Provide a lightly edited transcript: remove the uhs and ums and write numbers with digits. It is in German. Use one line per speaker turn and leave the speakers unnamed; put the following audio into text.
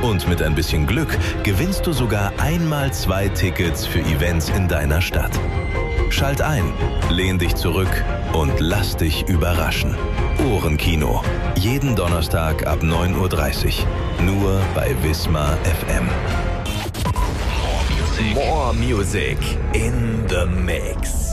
Und mit ein bisschen Glück gewinnst du sogar einmal 2 Tickets für Events in deiner Stadt. Schalt ein, lehn dich zurück und lass dich überraschen. Ohrenkino. Jeden Donnerstag ab 9:30 Uhr. Nur bei Wismar FM.
More music in the mix.